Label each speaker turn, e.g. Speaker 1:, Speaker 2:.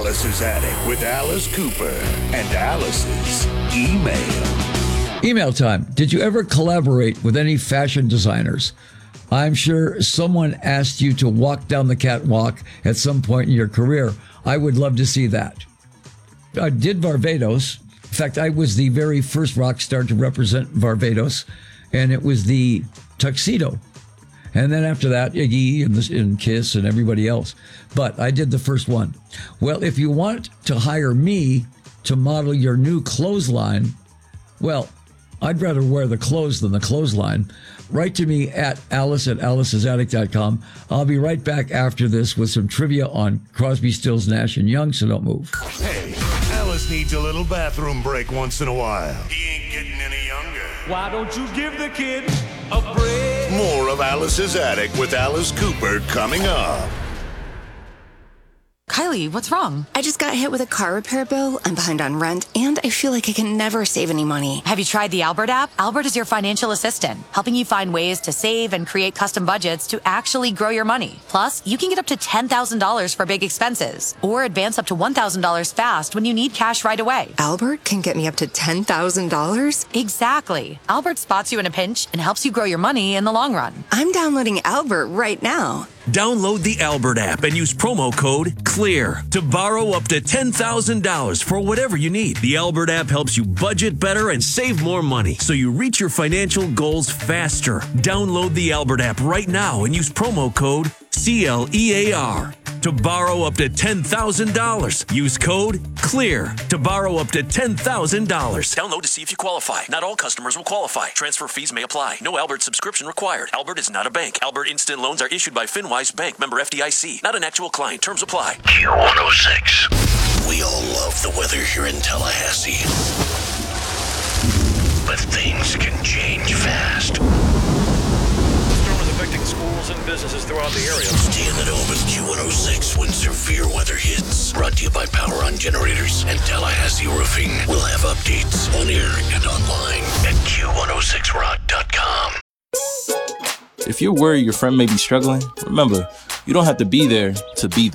Speaker 1: Alice's Attic with Alice Cooper and Alice's email.
Speaker 2: Email time. Did you ever collaborate with any fashion designers? I'm sure someone asked you to walk down the catwalk at some point in your career. I would love to see that. I did Barbados. In fact, I was the very first rock star to represent Barbados, and it was the tuxedo. And then after that, Iggy and Kiss and everybody else. But I did the first one. Well, if you want to hire me to model your new clothesline, well, I'd rather wear the clothes than the clothesline. Write to me at alice@alicesattic.com. I'll be right back after this with some trivia on Crosby, Stills, Nash & Young, so don't move.
Speaker 1: Hey, Alice needs a little bathroom break once in a while. He ain't getting any younger.
Speaker 3: Why don't you give the kid a break?
Speaker 1: More of Alice's Attic with Alice Cooper coming up.
Speaker 4: Kylie, what's wrong?
Speaker 5: I just got hit with a car repair bill. I'm behind on rent, and I feel like I can never save any money.
Speaker 4: Have you tried the Albert app? Albert is your financial assistant, helping you find ways to save and create custom budgets to actually grow your money. Plus, you can get up to $10,000 for big expenses, or advance up to $1,000 fast when you need cash right away.
Speaker 5: Albert can get me up to $10,000?
Speaker 4: Exactly. Albert spots you in a pinch and helps you grow your money in the long run.
Speaker 5: I'm downloading Albert right now.
Speaker 6: Download the Albert app and use promo code CLEAR to borrow up to $10,000 for whatever you need. The Albert app helps you budget better and save more money so you reach your financial goals faster. Download the Albert app right now and use promo code CLEAR to borrow up to $10,000. Use code CLEAR to borrow up to $10,000.
Speaker 7: Download to see if you qualify. Not all customers will qualify. Transfer fees may apply. No Albert subscription required. Albert is not a bank. Albert Instant Loans are issued by FinWise Bank, member FDIC. Not an actual client. Terms apply.
Speaker 8: Q106. We all love the weather here in Tallahassee. But things can change fast.
Speaker 9: Affecting schools and businesses throughout the area.
Speaker 8: Stay in the know with Q106 when severe weather hits. Brought to you by Power On Generators and Tallahassee Roofing. We'll have updates on air and online at Q106rock.com.
Speaker 10: If you're worried your friend may be struggling, remember, you don't have to be there to be there.